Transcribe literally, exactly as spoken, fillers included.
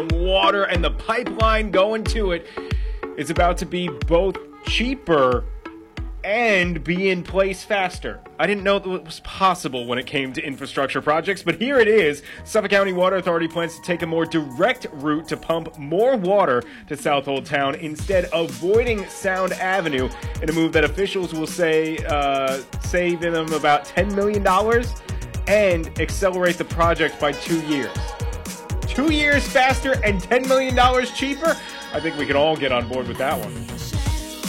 water and the pipeline going to it is about to be both cheaper and be in place faster. I didn't know that was possible when it came to infrastructure projects, but here it is. Suffolk County Water Authority plans to take a more direct route to pump more water to South Old Town, instead avoiding Sound Avenue, in a move that officials will say uh, save them about ten million dollars and accelerate the project by two years. Two years faster and ten million dollars cheaper? I think we can all get on board with that one.